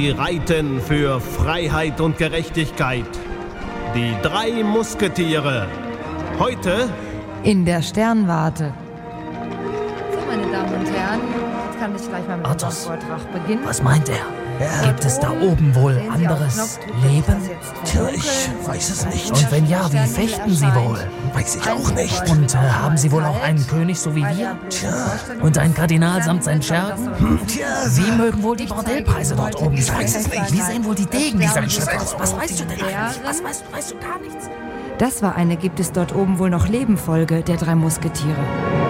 Sie reiten für Freiheit und Gerechtigkeit. Die 3 Musketiere. Heute in der Sternwarte. So, meine Damen und Herren, jetzt kann ich gleich mal mit dem Vortrag beginnen. Was meint er? Gibt es da oben wohl anderes Leben? Tja, ich weiß es nicht. Und wenn ja, wie fechten sie wohl? Weiß ich auch nicht. Und haben sie wohl auch einen König, so wie wir? Tja. Und einen Kardinal samt seinen Schergen? Tja. Wie mögen wohl die Bordellpreise dort oben sein? weiß es nicht. Wie sehen wohl die Degen dieser Menschen aus? Was weißt du denn eigentlich? Was weißt du gar nichts? Das war eine Gibt es dort oben wohl noch Leben Folge der 3 Musketiere.